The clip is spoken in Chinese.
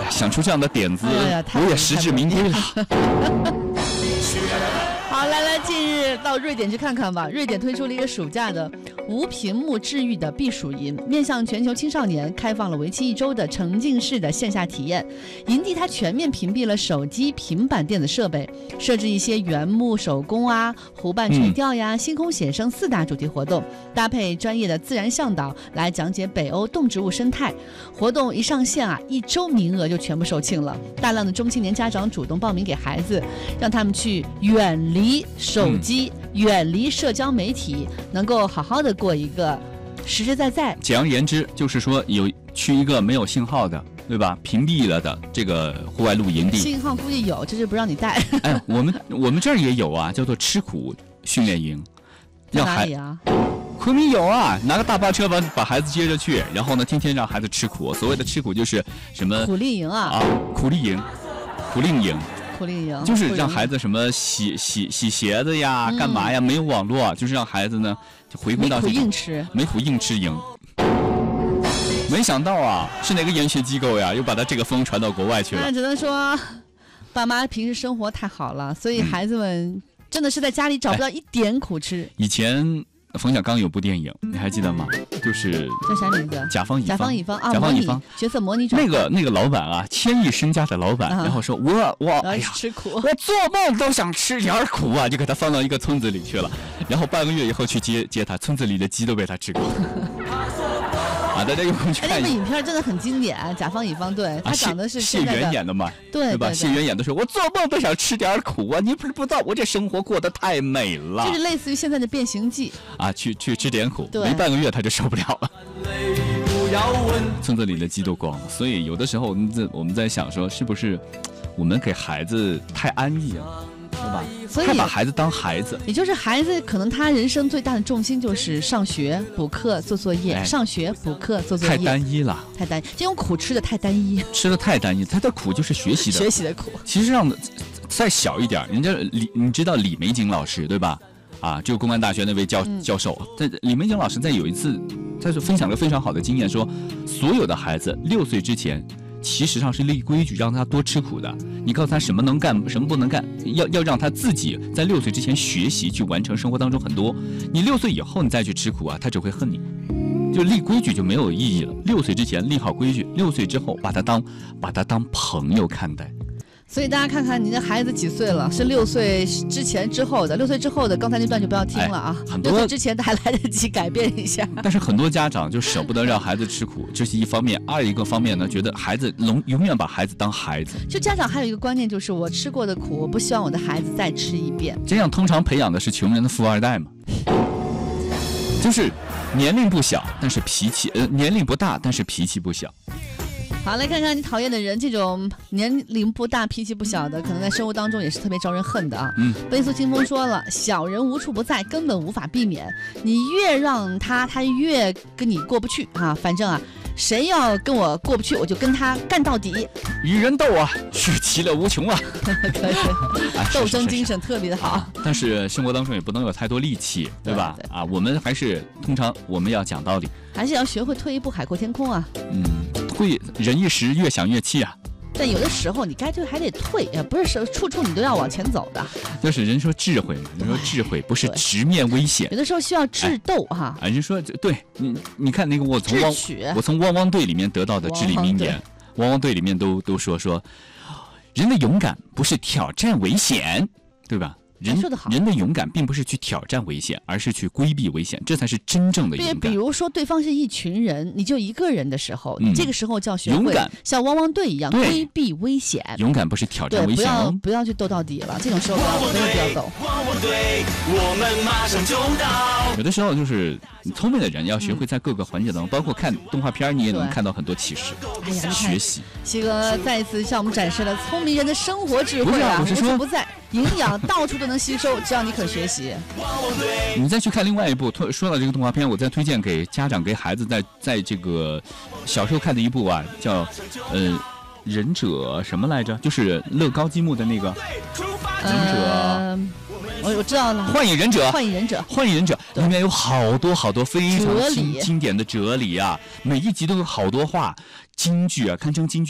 想出这样的点子，我也实至名归了。 好，来，近日到瑞典去看看吧。瑞典推出了一个暑假的无屏幕治愈的避暑营，面向全球青少年开放了为期1周的沉浸式的线下体验。营地它全面屏蔽了手机、平板电子设备，设置一些原木手工啊、湖畔垂钓呀、星空写生4大主题活动，搭配专业的自然向导来讲解北欧动植物生态。活动一上线啊，1周名额就全部售罄了。大量的中青年家长主动报名给孩子，让他们去远离手机，远离社交媒体，能够好好的过一个实实在在。 简而言之，就是说去一个没有信号的，对吧？屏蔽了的这个户外露营地。 信号估计有，这是不让你带。 哎，我们这儿也有啊，叫做吃苦训练营。 在哪里啊？ 昆明有啊，拿个大巴车把孩子接着去，然后呢，天天让孩子吃苦。所谓的吃苦就是什么苦力营啊， 苦力营，苦令营。 苦令营就是让孩子什么洗鞋子呀，干嘛呀？没有网络，就是让孩子呢就回归到没苦硬吃营。没想到啊，是哪个研学机构呀，又把他这个风传到国外去了。 那只能说，爸妈平时生活太好了，所以孩子们真的是在家里找不到一点苦吃。 以前冯小刚有部电影，你还记得吗？就是叫啥名字？ 甲方乙方啊， 甲方乙方角色模拟转。 那个老板啊，1000亿身家的老板，然后说哎呀， 吃苦， 我做梦都想吃点苦啊，就给他放到一个村子里去了。然后半个月以后去接他，村子里的鸡都被他吃光啊，大家有空去看。 那部影片真的很经典，甲方乙方，对，他讲的是谢元演的嘛， 对吧？谢元演的时候，我做梦都想吃点苦啊！你不知道，我这生活过得太美了。 就是类似于现在的变形记啊，去吃点苦，没半个月他就受不了了。村子里的鸡都光了，所以有的时候我们在想说，是不是我们给孩子太安逸了？对吧？ 所以太把孩子当孩子， 也就是孩子可能他人生最大的重心就是上学、补课、做作业，上学、补课、做作业， 太单一了， 太单一。这种苦吃的太单一， 吃的太单一。他的苦就是学习的苦。 其实让再小一点，人家你知道李玫瑾老师对吧？啊，就公安大学那位教授，李玫瑾老师在有一次，他就分享了非常好的经验，说所有的孩子6岁之前。其实上是立规矩，让他多吃苦的。你告诉他什么能干，什么不能干，要让他自己在6岁之前学习，去完成生活当中很多。你6岁以后你再去吃苦啊，他只会恨你。就立规矩就没有意义了。6岁之前立好规矩，6岁之后把他当朋友看待。 所以大家看看你的孩子几岁了？是6岁之前之后的，6岁之后的，刚才那段就不要听了啊。 很多 6岁之前的还来得及改变一下。 但是很多家长就舍不得让孩子吃苦，这是一方面。二一个方面呢，觉得孩子永远把孩子当孩子。 就家长还有一个观念就是，我吃过的苦，我不希望我的孩子再吃一遍。 这样通常培养的是穷人的富二代嘛。就是年龄不小，但是年龄不大，但是脾气不小。 好，来看看你讨厌的人，这种年龄不大、脾气不小的，可能在生活当中也是特别招人恨的啊。悲诉清风说了，小人无处不在，根本无法避免。你越让他越跟你过不去啊。反正啊，谁要跟我过不去，我就跟他干到底。 与人斗啊，是其乐无穷啊。 可以，斗争精神特别的好。 但是生活当中也不能有太多戾气，对吧？啊，我们还是通常我们要讲道理， 还是要学会退一步海阔天空啊。 会忍一时，越想越气啊。 但有的时候你该退还得退，不是处处你都要往前走的。 就是人说智慧嘛，人说智慧不是直面危险， 有的时候需要智斗哈。 人说对，你看那个我从汪汪队里面得到的至理名言，汪汪队里面都说人的勇敢不是挑战危险，对吧？人的勇敢并不是去挑战危险，而是去规避危险，这才是真正的勇敢。 比如说对方是一群人，你就一个人的时候，你这个时候就要学会像汪汪队一样规避危险。 勇敢不是挑战危险， 不要去斗到底了，这种时候没有必要斗。 有的时候就是聪明的人要学会在各个环节当中，包括看动画片，你也能看到很多启示。 哎呀， 学习。 西哥再一次向我们展示了聪明人的生活智慧啊！ 我是说无处不在，营养到处都能吸收，只要你肯学习。 你再去看另外一部，说到这个动画片，我再推荐给家长给孩子在这个小时候看的一部啊，叫忍者什么来着？就是乐高积木的那个忍者。 我知道了， 幻影忍者里面有好多非常经典的哲理啊，每一集都有好多话金句啊，堪称金句。